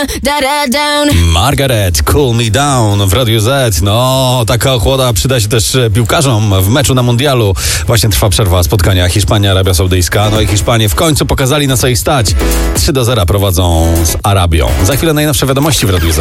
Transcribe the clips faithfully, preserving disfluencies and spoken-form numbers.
Margaret, Cool Me Down w Radiu Z. No, taka ochłoda przyda się też piłkarzom w meczu na mundialu. Właśnie trwa przerwa spotkania Hiszpania-Arabia Saudyjska. No i Hiszpanie w końcu pokazali, na co ich stać. trzy do zera prowadzą z Arabią. Za chwilę najnowsze wiadomości w Radiu Z.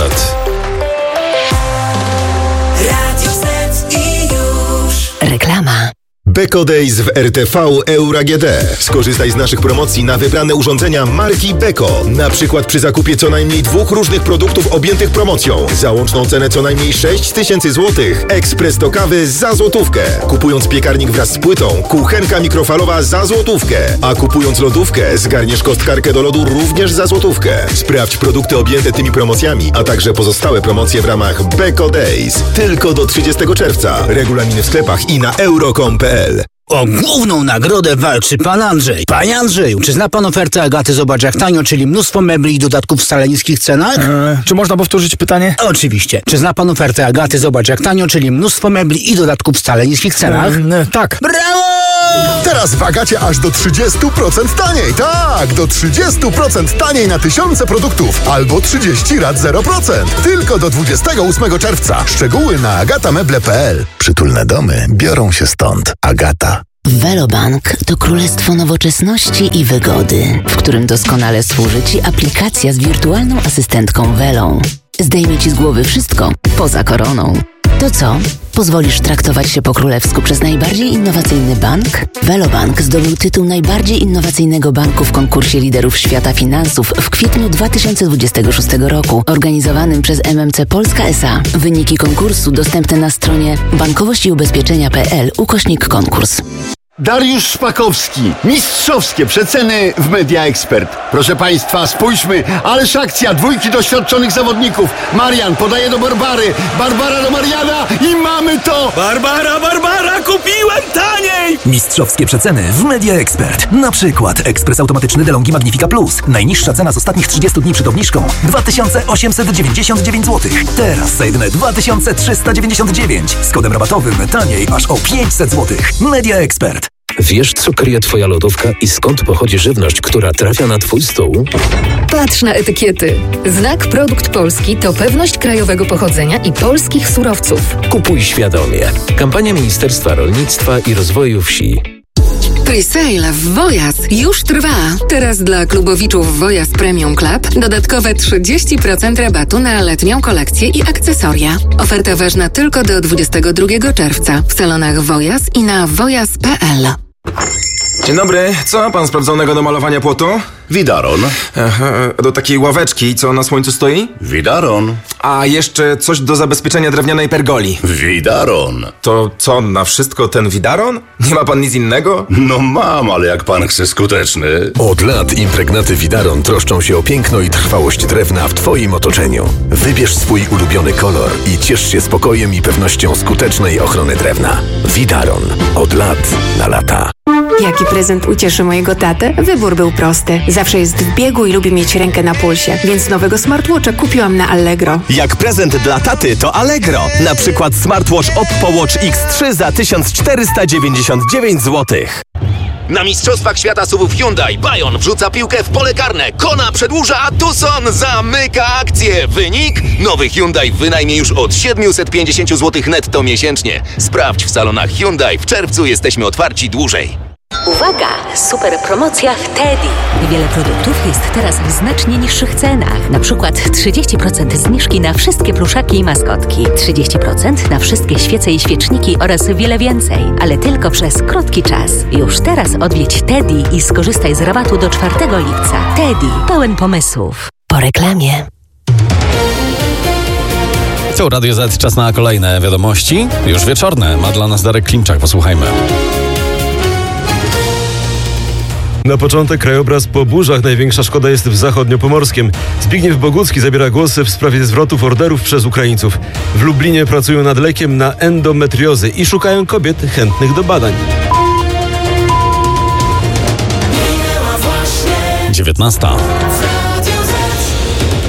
Radio Z i już. Reklama. Beko Days w R T V Euro A G D. Skorzystaj z naszych promocji na wybrane urządzenia marki Beko. Na przykład przy zakupie co najmniej dwóch różnych produktów objętych promocją. Za łączną cenę co najmniej sześć tysięcy złotych. Ekspres do kawy za złotówkę. Kupując piekarnik wraz z płytą, kuchenka mikrofalowa za złotówkę. A kupując lodówkę, zgarniesz kostkarkę do lodu również za złotówkę. Sprawdź produkty objęte tymi promocjami, a także pozostałe promocje w ramach Beko Days. Tylko do trzydziestego czerwca. Regulaminy w sklepach i na euro kropka com kropka p l. O główną nagrodę walczy pan Andrzej. Panie Andrzeju, czy zna pan ofertę Agaty Zobacz jak tanio, czyli mnóstwo mebli i dodatków w wcale niskich cenach? Eee, czy można powtórzyć pytanie? Oczywiście. Czy zna pan ofertę Agaty Zobacz jak tanio, czyli mnóstwo mebli i dodatków w wcale niskich cenach? Eee, tak. Brawo! Teraz w Agacie aż do trzydzieści procent taniej. Tak, do trzydzieści procent taniej na tysiące produktów. Albo trzydzieści rat zero procent. Tylko do dwudziestego ósmego czerwca. Szczegóły na agatameble kropka p l. Przytulne domy biorą się stąd. Agata. Velobank to królestwo nowoczesności i wygody, w którym doskonale służy Ci aplikacja z wirtualną asystentką Velą. Zdejmie Ci z głowy wszystko poza koroną. To co? Pozwolisz traktować się po królewsku przez najbardziej innowacyjny bank? Velobank zdobył tytuł najbardziej innowacyjnego banku w konkursie liderów świata finansów w kwietniu dwa tysiące dwudziestego szóstego roku, organizowanym przez M M C Polska S A. Wyniki konkursu dostępne na stronie bankowość i ubezpieczenia kropka p l ukośnik konkurs. Dariusz Szpakowski. Mistrzowskie przeceny w Media Expert. Proszę Państwa, spójrzmy. Ależ akcja, dwójki doświadczonych zawodników. Marian podaje do Barbary. Barbara do Mariana i mamy to! Barbara, Barbara, kupiłem taniej! Mistrzowskie przeceny w Media Expert. Na przykład ekspres automatyczny DeLonghi Magnifica Plus. Najniższa cena z ostatnich trzydziestu dni przed obniżką dwa tysiące osiemset dziewięćdziesiąt dziewięć złotych. Teraz za jedyne dwa tysiące trzysta dziewięćdziesiąt dziewięć. Z kodem rabatowym taniej aż o pięćset złotych. Media Expert. Wiesz, co kryje Twoja lodówka i skąd pochodzi żywność, która trafia na Twój stół? Patrz na etykiety. Znak Produkt Polski to pewność krajowego pochodzenia i polskich surowców. Kupuj świadomie. Kampania Ministerstwa Rolnictwa i Rozwoju Wsi. Presale w Wojas już trwa. Teraz dla klubowiczów Wojas Premium Club dodatkowe trzydzieści procent rabatu na letnią kolekcję i akcesoria. Oferta ważna tylko do dwudziestego drugiego czerwca w salonach Wojas i na wojas kropka p l. Dzień dobry, co ma pan sprawdzonego do malowania płotu? Widaron. Aha, do takiej ławeczki, co na słońcu stoi? Widaron. A jeszcze coś do zabezpieczenia drewnianej pergoli. Widaron. To co, na wszystko ten widaron? Nie ma pan nic innego? No mam, ale jak pan chce skuteczny. Od lat impregnaty Widaron troszczą się o piękno i trwałość drewna w Twoim otoczeniu. Wybierz swój ulubiony kolor i ciesz się spokojem i pewnością skutecznej ochrony drewna. Widaron. Od lat na lata. Jaki prezent ucieszy mojego tatę? Wybór był prosty. Zawsze jest w biegu i lubi mieć rękę na pulsie, więc nowego smartwatcha kupiłam na Allegro. Jak prezent dla taty to Allegro. Na przykład smartwatch Oppo Watch X trzy za tysiąc czterysta dziewięćdziesiąt dziewięć złotych. Na Mistrzostwach Świata suwów Hyundai Bayon wrzuca piłkę w pole karne. Kona przedłuża, a Tucson zamyka akcję. Wynik? Nowy Hyundai wynajmie już od siedemset pięćdziesiąt złotych netto miesięcznie. Sprawdź w salonach Hyundai. W czerwcu jesteśmy otwarci dłużej. Uwaga! Super promocja w Teddy. Wiele produktów jest teraz w znacznie niższych cenach. Na przykład trzydzieści procent zniżki na wszystkie pluszaki i maskotki. trzydzieści procent na wszystkie świece i świeczniki oraz wiele więcej. Ale tylko przez krótki czas. Już teraz odwiedź Teddy i skorzystaj z rabatu do czwartego lipca. Teddy. Pełen pomysłów. Po reklamie. To Radio Z, czas na kolejne wiadomości. Już wieczorne. Ma dla nas Darek Klimczak. Posłuchajmy. Na początek krajobraz po burzach. Największa szkoda jest w zachodniopomorskiem. Zbigniew Bogucki zabiera głos w sprawie zwrotów orderów przez Ukraińców. W Lublinie pracują nad lekiem na endometriozę i szukają kobiet chętnych do badań. dziewiętnasta.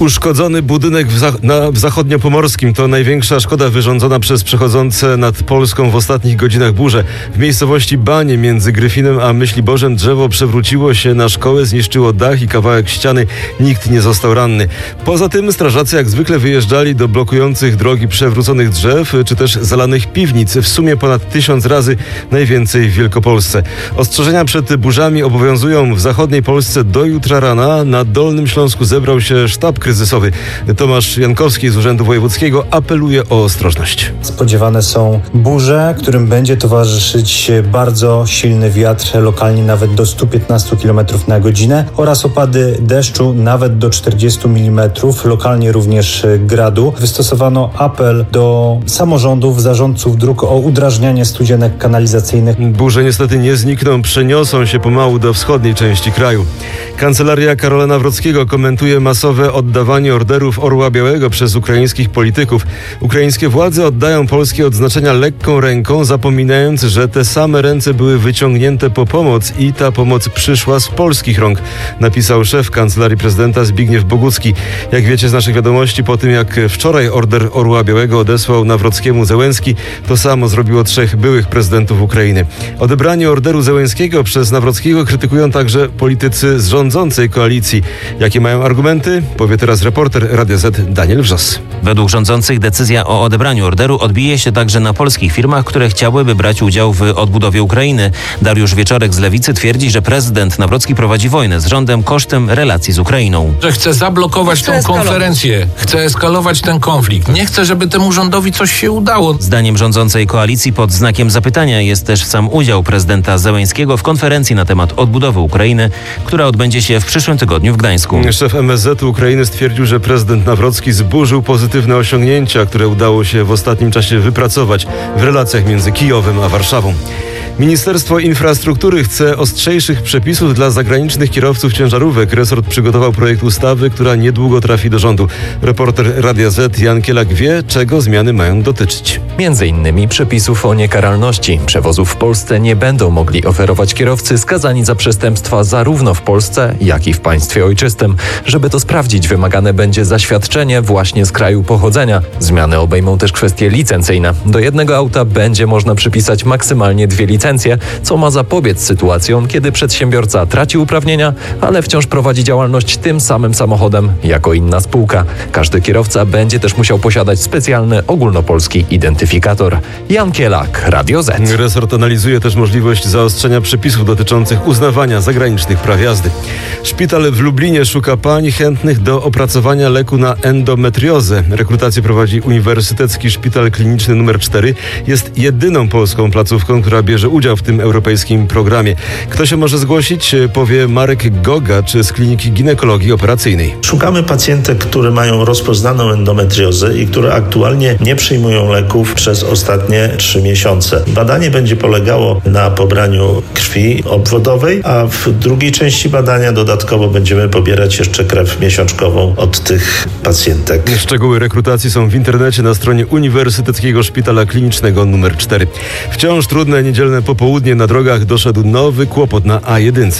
Uszkodzony budynek w, zach- na, w zachodniopomorskim to największa szkoda wyrządzona przez przechodzące nad Polską w ostatnich godzinach burze. W miejscowości Banie między Gryfinem a Myśliborzem drzewo przewróciło się na szkołę, zniszczyło dach i kawałek ściany. Nikt nie został ranny. Poza tym strażacy jak zwykle wyjeżdżali do blokujących drogi przewróconych drzew, czy też zalanych piwnic. W sumie ponad tysiąc razy, najwięcej w Wielkopolsce. Ostrzeżenia przed burzami obowiązują w zachodniej Polsce do jutra rana. Na Dolnym Śląsku zebrał się sztab kryzysowy. Tomasz Jankowski z Urzędu Wojewódzkiego apeluje o ostrożność. Spodziewane są burze, którym będzie towarzyszyć bardzo silny wiatr, lokalnie nawet do stu piętnastu kilometrów na godzinę oraz opady deszczu nawet do czterdziestu milimetrów, lokalnie również gradu. Wystosowano apel do samorządów, zarządców dróg o udrażnianie studzienek kanalizacyjnych. Burze niestety nie znikną, przeniosą się pomału do wschodniej części kraju. Kancelaria Karola Nawrockiego komentuje masowe oddawanie orderów Orła Białego przez ukraińskich polityków. Ukraińskie władze oddają polskie odznaczenia lekką ręką, zapominając, że te same ręce były wyciągnięte po pomoc i ta pomoc przyszła z polskich rąk, napisał szef Kancelarii Prezydenta Zbigniew Bogucki. Jak wiecie z naszych wiadomości, po tym jak wczoraj order Orła Białego odesłał Nawrockiemu Zełenski, to samo zrobiło trzech byłych prezydentów Ukrainy. Odebranie orderu Zełenskiego przez Nawrockiego krytykują także politycy z rządzącej koalicji. Jakie mają argumenty? Powie teraz reporter Radia Z Daniel Wrzos. Według rządzących decyzja o odebraniu orderu odbije się także na polskich firmach, które chciałyby brać udział w odbudowie Ukrainy. Dariusz Wieczorek z Lewicy twierdzi, że prezydent Nawrocki prowadzi wojnę z rządem kosztem relacji z Ukrainą. Że chce zablokować tę konferencję, chce eskalować ten konflikt. Nie chce, żeby temu rządowi coś się udało. Zdaniem rządzącej koalicji pod znakiem zapytania jest też sam udział prezydenta Zełenskiego w konferencji na temat odbudowy Ukrainy, która odbędzie się w przyszłym tygodniu w Gdańsku. Szef M S Z Ukrainy stwierdził, że prezydent Nawrocki zburzył pozytywne osiągnięcia, które udało się w ostatnim czasie wypracować w relacjach między Kijowem a Warszawą. Ministerstwo Infrastruktury chce ostrzejszych przepisów dla zagranicznych kierowców ciężarówek. Resort przygotował projekt ustawy, która niedługo trafi do rządu. Reporter Radia Z Jan Kielak wie, czego zmiany mają dotyczyć. Między innymi przepisów o niekaralności. Przewozów w Polsce nie będą mogli oferować kierowcy skazani za przestępstwa zarówno w Polsce, jak i w państwie ojczystym. Żeby to sprawdzić, wymagane będzie zaświadczenie właśnie z kraju pochodzenia. Zmiany obejmą też kwestie licencyjne. Do jednego auta będzie można przypisać maksymalnie dwie licencje, co ma zapobiec sytuacjom, kiedy przedsiębiorca traci uprawnienia, ale wciąż prowadzi działalność tym samym samochodem jako inna spółka. Każdy kierowca będzie też musiał posiadać specjalny ogólnopolski identyfikator. Jan Kielak, Radio Z. Resort analizuje też możliwość zaostrzenia przepisów dotyczących uznawania zagranicznych praw jazdy. Szpital w Lublinie szuka pań chętnych do opracowania leku na endometriozę. Rekrutację prowadzi Uniwersytecki Szpital Kliniczny numer cztery. Jest jedyną polską placówką, która bierze udział w tym europejskim programie. Kto się może zgłosić? Powie Marek Gogacz z Kliniki Ginekologii Operacyjnej. Szukamy pacjentek, które mają rozpoznaną endometriozę i które aktualnie nie przyjmują leków przez ostatnie trzy miesiące. Badanie będzie polegało na pobraniu krwi obwodowej, a w drugiej części badania dodatkowo będziemy pobierać jeszcze krew miesiączkową od tych pacjentek. Szczegóły rekrutacji są w internecie na stronie Uniwersyteckiego Szpitala Klinicznego numer cztery. Wciąż trudne niedzielne popołudnie, na drogach doszedł nowy kłopot na A jeden.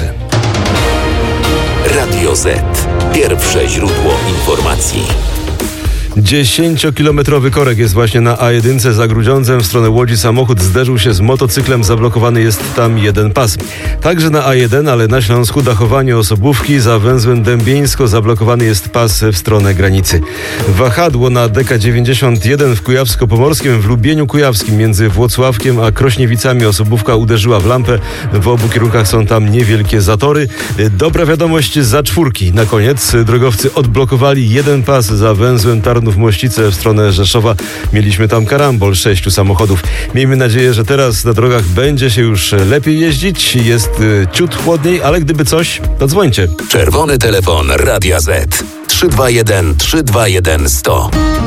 Radio Z. Pierwsze źródło informacji. Dziesięciokilometrowy korek jest właśnie na A jeden za Grudziądzem. W stronę Łodzi samochód zderzył się z motocyklem, zablokowany jest tam jeden pas. Także na A jeden, ale na Śląsku Dachowanie Osobówki, za węzłem Dębieńsko zablokowany jest pas w stronę granicy. Wahadło na D K dziewięćdziesiąt jeden w Kujawsko-Pomorskim, w Lubieniu Kujawskim między Włocławkiem a Krośniewicami Osobówka uderzyła w lampę. W obu kierunkach są tam niewielkie zatory. Dobra wiadomość za czwórki. Na koniec drogowcy odblokowali jeden pas za węzłem Tarnów Mościce w stronę Rzeszowa. Mieliśmy tam karambol sześciu samochodów. Miejmy nadzieję, że teraz na drogach będzie się już lepiej jeździć. Jest y, ciut chłodniej, ale gdyby coś, to dzwońcie. Czerwony telefon Radia Z. trzy dwa jeden trzy dwa jeden sto.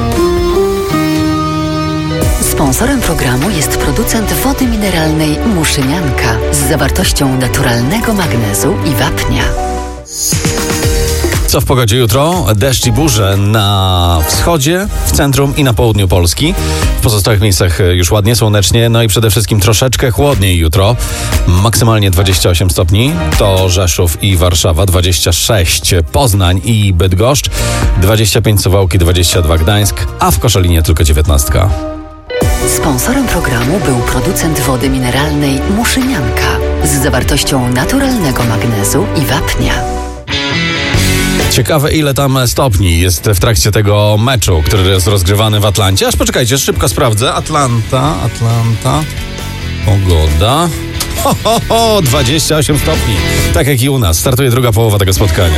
Sponsorem programu jest producent wody mineralnej Muszynianka z zawartością naturalnego magnezu i wapnia. Co w pogodzie jutro? Deszcz i burze na wschodzie, w centrum i na południu Polski. W pozostałych miejscach już ładnie, słonecznie, no i przede wszystkim troszeczkę chłodniej jutro. Maksymalnie dwadzieścia osiem stopni. To Rzeszów i Warszawa, dwadzieścia sześć Poznań i Bydgoszcz, dwadzieścia pięć Suwałki, dwadzieścia dwa Gdańsk, a w Koszalinie tylko dziewiętnaście. Sponsorem programu był producent wody mineralnej Muszynianka z zawartością naturalnego magnezu i wapnia. Ciekawe, ile tam stopni jest w trakcie tego meczu, który jest rozgrywany w Atlancie. Aż poczekajcie, szybko sprawdzę. Atlanta, Atlanta, pogoda. Ho, ho, ho, dwadzieścia osiem stopni. Tak jak i u nas. Startuje druga połowa tego spotkania.